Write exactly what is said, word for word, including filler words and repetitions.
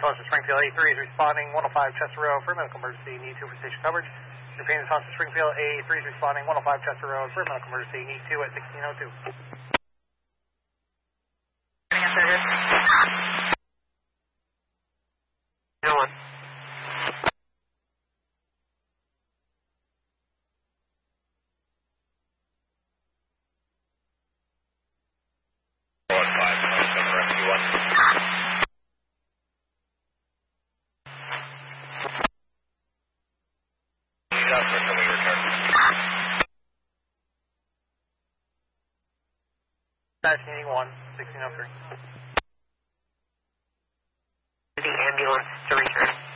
Tulsa Springfield A three is responding, one oh five Chester Road for medical emergency, need two for station coverage. Your Phoenix Tulsa Springfield A three is responding, one oh five Chester Road for medical emergency, need two at sixteen oh two. No one. Dash needing one, sixteen oh three. The ambulance to return.